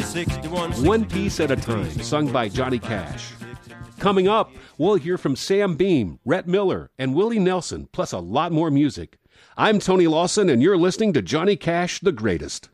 One Piece at a Time, sung by Johnny Cash. Coming up, we'll hear from Sam Beam, Rhett Miller, and Willie Nelson, plus a lot more music. I'm Tony Lawson, and you're listening to Johnny Cash, the Greatest.